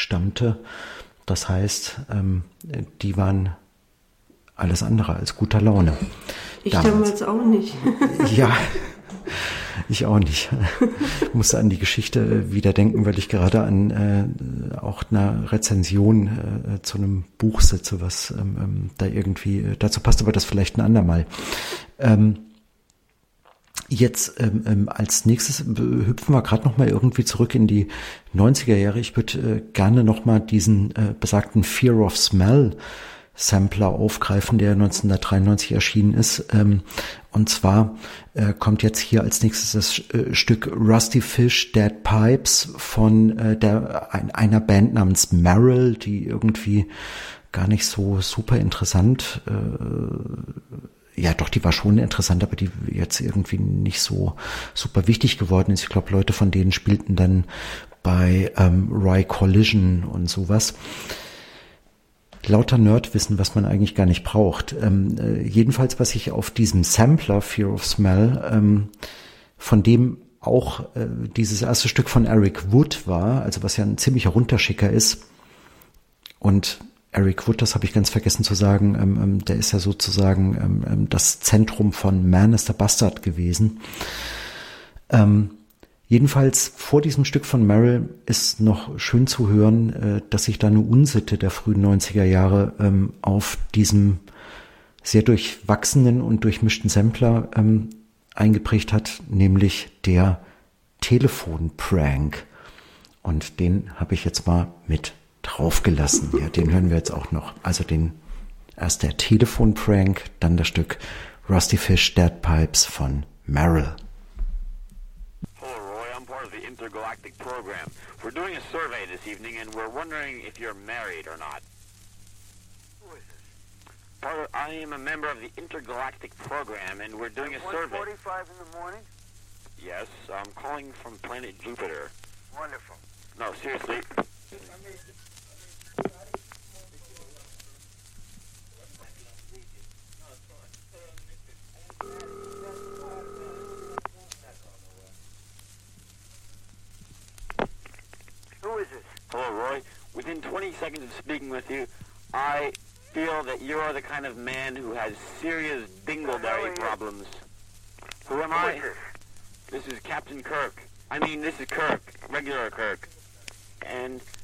stammte. Das heißt, die waren alles andere als guter Laune. Ich damals auch nicht. Ja, ich auch nicht. Ich musste an die Geschichte wieder denken, weil ich gerade an auch einer Rezension zu einem Buch sitze, was da irgendwie dazu passt, aber das vielleicht ein andermal. Jetzt als nächstes hüpfen wir gerade noch mal irgendwie zurück in die 90er Jahre. Ich würde gerne noch mal diesen besagten Fear of Smell Sampler aufgreifen, der 1993 erschienen ist. Und zwar kommt jetzt hier als nächstes das Stück Rusty Fish Dead Pipes von einer Band namens Merrill, die irgendwie gar nicht so super interessant, ja doch, die war schon interessant, aber die jetzt irgendwie nicht so super wichtig geworden ist. Ich glaube, Leute von denen spielten dann bei Roy Collision und sowas. Lauter Nerdwissen, was man eigentlich gar nicht braucht. Jedenfalls, was ich auf diesem Sampler Fear of Smell, von dem auch dieses erste Stück von Eric Wood war, also was ja ein ziemlicher Runterschicker ist. Und Eric Wood, das habe ich ganz vergessen zu sagen, der ist ja sozusagen das Zentrum von Man is the Bastard gewesen. Jedenfalls vor diesem Stück von Merrill ist noch schön zu hören, dass sich da eine Unsitte der frühen 90er Jahre auf diesem sehr durchwachsenen und durchmischten Sampler eingeprägt hat, nämlich der Telefonprank. Und den habe ich jetzt mal mit draufgelassen. Ja, den hören wir jetzt auch noch. Also erst der Telefonprank, dann das Stück Rusty Fish Dead Pipes von Merrill. Intergalactic program. We're doing a survey this evening, and we're wondering if you're married or not. Who is this? I am a member of the Intergalactic program, and we're doing a survey. 1:45 in the morning? Yes, I'm calling from planet Jupiter. Wonderful. No, seriously. Who is this? Hello, Roy. Within 20 seconds of speaking with you, I feel that you are the kind of man who has serious dingleberry problems. Who am I? Who is this? This is Captain Kirk. I mean, this is Kirk, regular Kirk. And